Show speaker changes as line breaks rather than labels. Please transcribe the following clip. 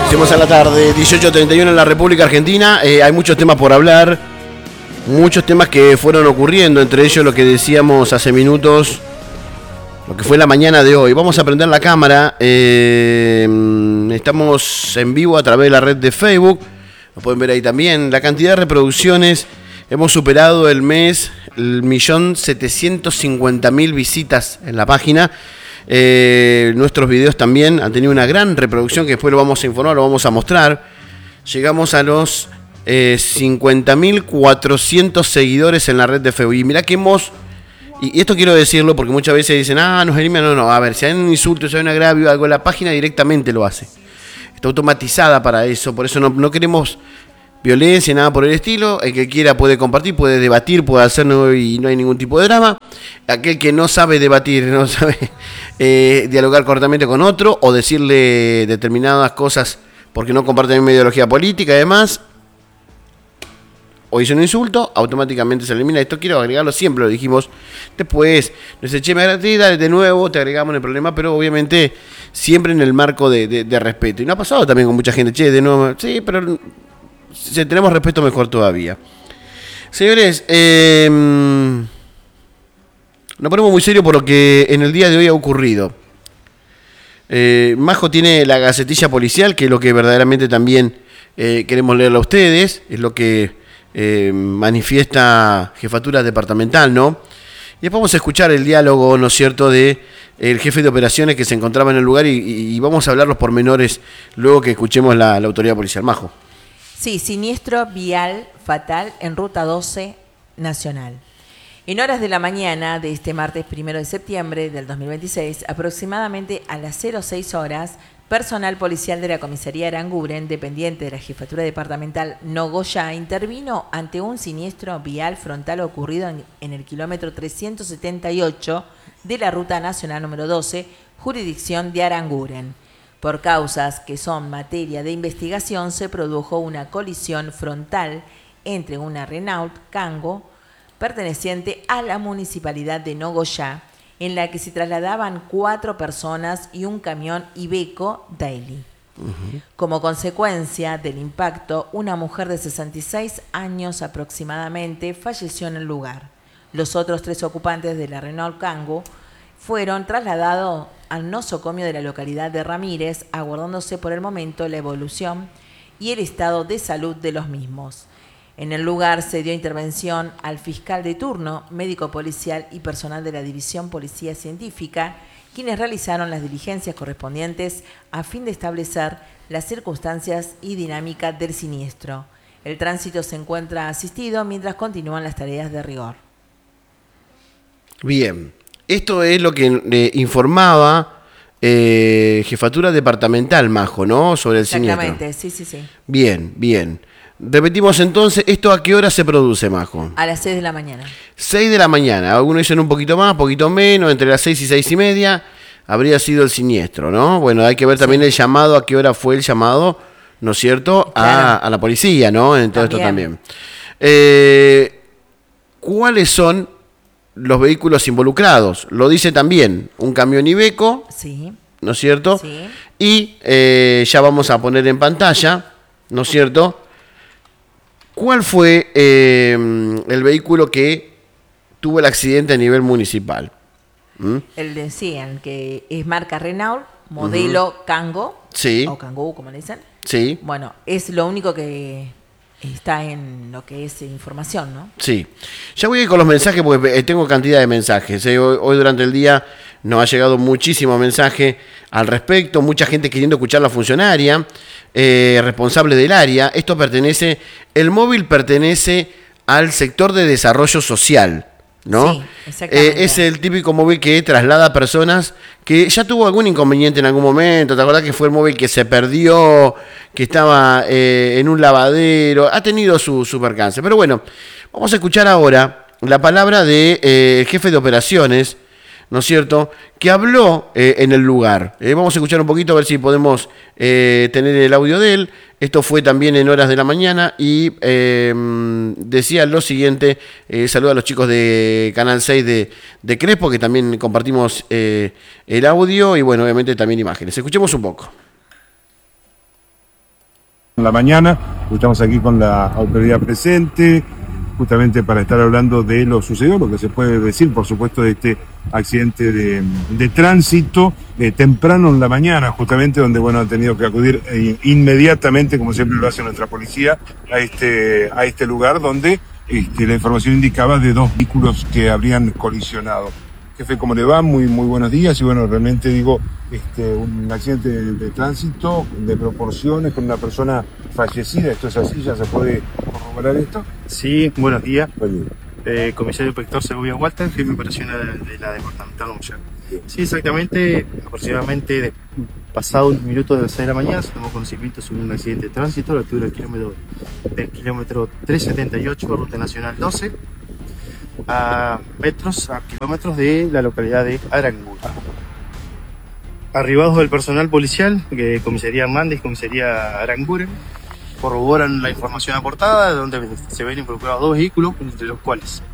Hacemos a la tarde, 18:31 en la República Argentina. Hay muchos temas por hablar, muchos temas que fueron ocurriendo, entre ellos lo que decíamos hace minutos, lo que fue la mañana de hoy. Vamos a prender la cámara, estamos en vivo a través de la red de Facebook, lo pueden ver ahí también. La cantidad de reproducciones, hemos superado el mes, el 1.750.000 visitas en la página. Nuestros videos también han tenido una gran reproducción que después lo vamos a informar, lo vamos a mostrar. Llegamos a los 50.400 seguidores en la red de Facebook. Y mirá que hemos, y esto quiero decirlo porque muchas veces dicen, nos eliminan. No, a ver, si hay un insulto, si hay un agravio, algo, la página directamente lo hace. Está automatizada para eso, por eso no queremos violencia, nada por el estilo. El que quiera puede compartir, puede debatir, puede hacerlo y no hay ningún tipo de drama. Aquel que no sabe debatir, no sabe dialogar correctamente con otro o decirle determinadas cosas porque no comparte la misma ideología política y demás, o hizo un insulto, automáticamente se elimina. Esto quiero agregarlo, siempre lo dijimos. Después, no sé, che, me agradece, dale de nuevo, te agregamos en el problema, pero obviamente siempre en el marco de respeto. Y no ha pasado también con mucha gente, che, de nuevo, sí, pero si tenemos respeto mejor todavía. Señores, nos ponemos muy serio por lo que en el día de hoy ha ocurrido. Majo tiene la gacetilla policial, que es lo que verdaderamente también queremos leerlo a ustedes, es lo que manifiesta Jefatura Departamental, ¿no? Y después vamos a escuchar el diálogo, ¿no es cierto?, de el jefe de operaciones que se encontraba en el lugar y vamos a hablar los pormenores luego que escuchemos la autoridad policial. Majo.
Sí, siniestro vial fatal en Ruta 12 Nacional. En horas de la mañana de este martes 1 de septiembre del 2026, aproximadamente a las 06 horas, personal policial de la comisaría Aranguren, dependiente de la Jefatura Departamental Nogoyá, intervino ante un siniestro vial frontal ocurrido en el kilómetro 378 de la Ruta Nacional número 12, jurisdicción de Aranguren. Por causas que son materia de investigación, se produjo una colisión frontal entre una Renault Kangoo perteneciente a la municipalidad de Nogoyá, en la que se trasladaban 4 personas y un camión Iveco Daily. Como consecuencia del impacto, una mujer de 66 años aproximadamente falleció en el lugar. Los otros 3 ocupantes de la Renault Kangoo fueron trasladados al nosocomio de la localidad de Ramírez, aguardándose por el momento la evolución y el estado de salud de los mismos. En el lugar se dio intervención al fiscal de turno, médico policial y personal de la División Policía Científica, quienes realizaron las diligencias correspondientes a fin de establecer las circunstancias y dinámica del siniestro. El tránsito se encuentra asistido mientras continúan las tareas de rigor.
Bien, esto es lo que informaba Jefatura Departamental, Majo, ¿no? Sobre el siniestro.
Exactamente, sí.
Bien. Repetimos entonces, ¿esto a qué hora se produce, Majo?
A las 6 de la mañana.
6 de la mañana, algunos dicen un poquito más, poquito menos, entre las 6 y 6 y media habría sido el siniestro, ¿no? Bueno, hay que ver también el llamado, a qué hora fue el llamado, ¿no es cierto?, claro, a la policía, ¿no? En todo esto también. ¿Cuáles son los vehículos involucrados? Lo dice también un camión Iveco,
sí,
¿no es cierto?
Sí.
Y ya vamos a poner en pantalla, ¿no es cierto?, ¿cuál fue el vehículo que tuvo el accidente a nivel municipal?
El decían que es marca Renault, modelo Kangoo,
sí,
o Kangoo, como le dicen.
Sí.
Bueno, es lo único que está en lo que es información, ¿no?
Sí. Ya voy a ir con los mensajes porque tengo cantidad de mensajes. Hoy durante el día nos ha llegado muchísimo mensaje al respecto, mucha gente queriendo escuchar a la funcionaria responsable del área. El móvil pertenece al sector de desarrollo social, ¿no?
Sí, exactamente.
Es el típico móvil que traslada personas que ya tuvo algún inconveniente en algún momento. ¿Te acordás que fue el móvil que se perdió, que estaba en un lavadero? Ha tenido su percance. Pero bueno, vamos a escuchar ahora la palabra del jefe de operaciones, ¿no es cierto?, que habló en el lugar. Vamos a escuchar un poquito a ver si podemos tener el audio de él. Esto fue también en horas de la mañana y decía lo siguiente. Saluda a los chicos de Canal 6 de Crespo, que también compartimos el audio y bueno, obviamente también imágenes. Escuchemos un poco.
En la mañana estamos aquí con la autoridad presente, justamente para estar hablando de lo sucedido, lo que se puede decir, por supuesto, de este accidente de tránsito temprano en la mañana, justamente donde, bueno, han tenido que acudir inmediatamente, como siempre lo hace nuestra policía, a este lugar donde la información indicaba de dos vehículos que habrían colisionado. Jefe, ¿cómo le va? Muy buenos días. Y bueno, realmente digo, un accidente de tránsito de proporciones con una persona fallecida. ¿Esto es así? ¿Ya se puede corroborar esto?
Sí, buenos días.
Buen día.
Comisario Inspector Segovia Walter, jefe operacional de la Departamental Mujer. Sí, exactamente, aproximadamente pasado un minuto de las 6 de la mañana, se tomó conocimiento sobre un accidente de tránsito a la altura del kilómetro 378, ruta nacional 12, a kilómetros de la localidad de Aranguren. Arribados del personal policial, comisaría Hernández, comisaría Aranguren, corroboran la información aportada, de donde se ven involucrados dos vehículos, entre los cuales